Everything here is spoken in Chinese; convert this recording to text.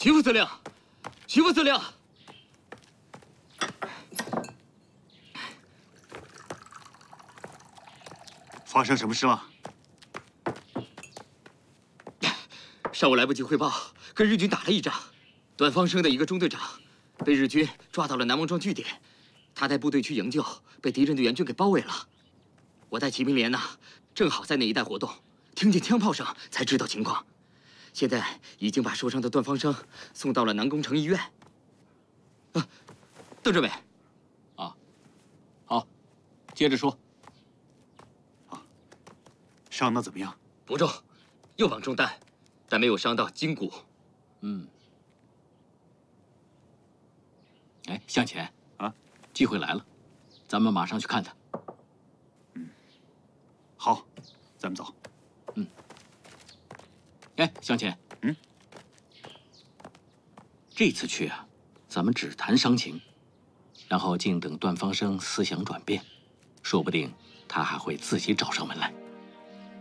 徐副司令，徐副司令， 发生什么事了？ 上午来不及汇报，跟日军打了一仗，段方生的一个中队长被日军抓到了南王庄据点，他带部队去营救，被敌人的援军给包围了。我带骑兵连正好在那一带活动，听见枪炮声才知道情况。现在已经把受伤的段方生送到了南宫城医院。邓政委， 好，接着说。 伤得怎么样？ 不重，右膀中弹，但没有伤到筋骨。 哎，向前啊， 机会来了，咱们马上去看他。 好，咱们走。 哎，向前，这次去啊，咱们只谈伤情，然后静等段方生思想转变，说不定他还会自己找上门来。